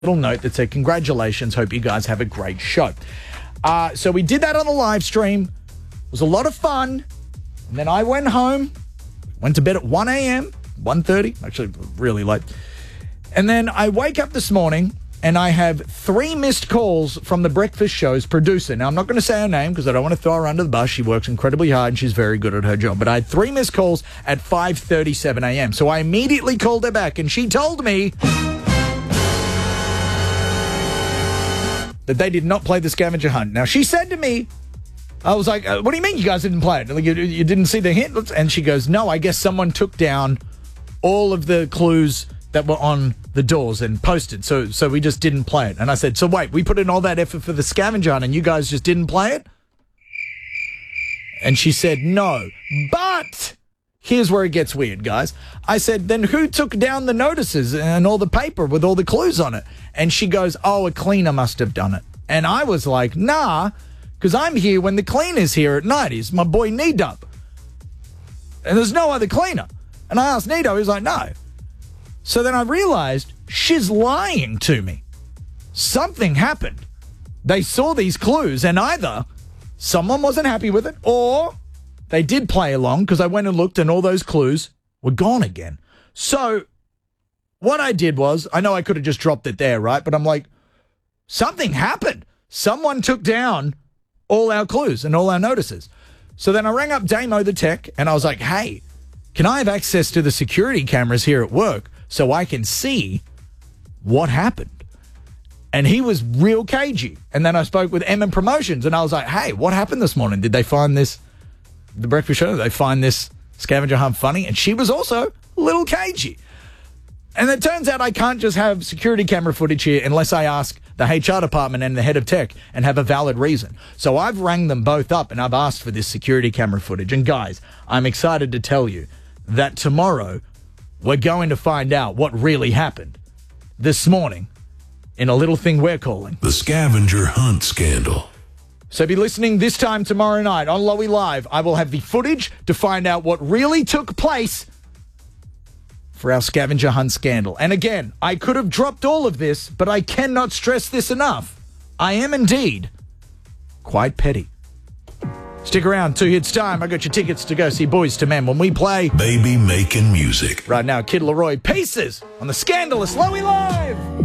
little note that said, congratulations, hope you guys have a great show. So we did that on the live stream. It was a lot of fun. And then I went home, went to bed at 1 a.m., 1:30, actually really late. And then I wake up this morning and I have 3 missed calls from the breakfast show's producer. Now, I'm not going to say her name because I don't want to throw her under the bus. She works incredibly hard and she's very good at her job. But I had 3 missed calls at 5:37 a.m. So I immediately called her back and she told me that they did not play the scavenger hunt. Now, she said to me, I was like, what do you mean you guys didn't play it? Like, you didn't see the hint? And she goes, no, I guess someone took down all of the clues that were on the doors and posted. So we just didn't play it. And I said, so wait, we put in all that effort for the scavenger hunt and you guys just didn't play it? And she said, no. But here's where it gets weird, guys. I said, then who took down the notices and all the paper with all the clues on it? And she goes, oh, a cleaner must have done it. And I was like, nah, because I'm here when the cleaner's here at night. He's my boy Nidub. And there's no other cleaner. And I asked Nito, he was like, no. So then I realized she's lying to me. Something happened. They saw these clues and either someone wasn't happy with it or they did play along because I went and looked and all those clues were gone again. So what I did was, I know I could have just dropped it there, right? But I'm like, something happened. Someone took down all our clues and all our notices. So then I rang up Damo the tech and I was like, hey, can I have access to the security cameras here at work so I can see what happened? And he was real cagey. And then I spoke with M Promotions and I was like, hey, what happened this morning? Did they find this, the breakfast show, did they find this scavenger hunt funny? And she was also a little cagey. And it turns out I can't just have security camera footage here unless I ask the HR department and the head of tech and have a valid reason. So I've rang them both up and I've asked for this security camera footage. And guys, I'm excited to tell you that tomorrow we're going to find out what really happened this morning in a little thing we're calling the Scavenger Hunt Scandal. So be listening this time tomorrow night on Lowy Live. I will have the footage to find out what really took place for our scavenger hunt scandal. And again, I could have dropped all of this, but I cannot stress this enough. I am indeed quite petty. Stick around, 2 hits time. I got your tickets to go see Boys to Men when we play Baby Making Music. Right now, Kid Laroi Pieces on the scandalous Lowy Live.